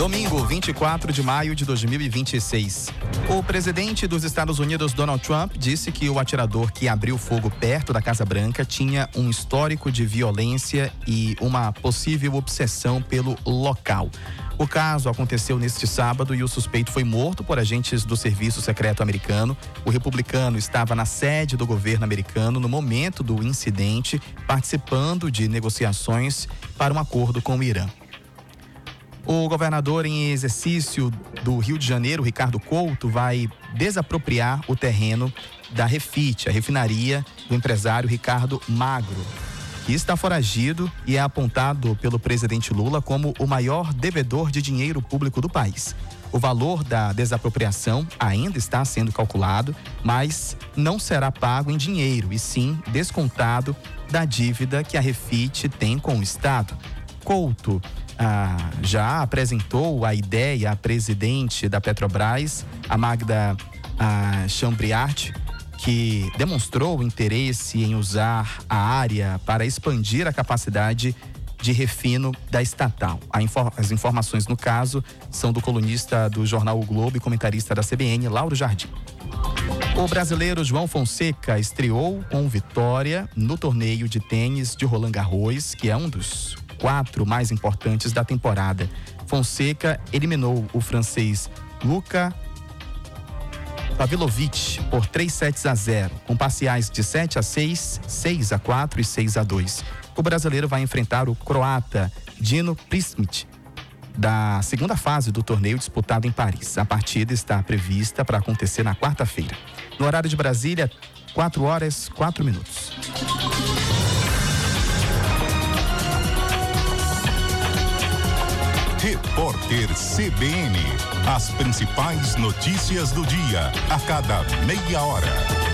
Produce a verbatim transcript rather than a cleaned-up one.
Domingo, vinte e quatro de maio de dois mil e vinte e seis. O presidente dos Estados Unidos, Donald Trump, disse que o atirador que abriu fogo perto da Casa Branca tinha um histórico de violência e uma possível obsessão pelo local. O caso aconteceu neste sábado e o suspeito foi morto por agentes do Serviço Secreto americano. O republicano estava na sede do governo americano no momento do incidente, participando de negociações para um acordo com o Irã. O governador em exercício do Rio de Janeiro, Ricardo Couto, vai desapropriar o terreno da Refit, a refinaria do empresário Ricardo Magro, que está foragido e é apontado pelo presidente Lula como o maior devedor de dinheiro público do país. O valor da desapropriação ainda está sendo calculado, mas não será pago em dinheiro, e sim descontado da dívida que a Refit tem com o Estado. Couto ah, já apresentou a ideia à presidente da Petrobras, a Magda ah, Chambriard, que demonstrou interesse em usar a área para expandir a capacidade de refino da estatal. As informações no caso são do colunista do jornal O Globo e comentarista da C B N, Lauro Jardim. O brasileiro João Fonseca estreou com vitória no torneio de tênis de Roland Garros, que é um dos quatro mais importantes da temporada. Fonseca eliminou o francês Luka Pavlovich por três sets a zero, com parciais de sete a seis, seis a quatro e seis a dois. O brasileiro vai enfrentar o croata Dino Prismic da segunda fase do torneio disputado em Paris. A partida está prevista para acontecer na quarta-feira. No horário de Brasília, quatro horas, quatro minutos. Repórter C B N. As principais notícias do dia, a cada meia hora.